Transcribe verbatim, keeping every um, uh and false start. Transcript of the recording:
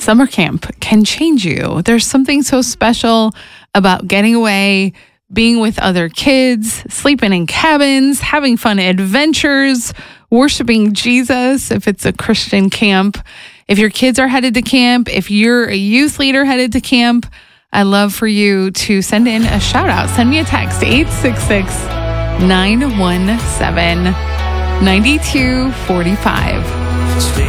summer camp can change you. There's something so special about getting away, being with other kids, sleeping in cabins, having fun adventures, worshiping Jesus if it's a Christian camp. If your kids are headed to camp, if you're a youth leader headed to camp, I'd love for you to send in a shout out. Send me a text, eight six six, nine one seven, nine two four five.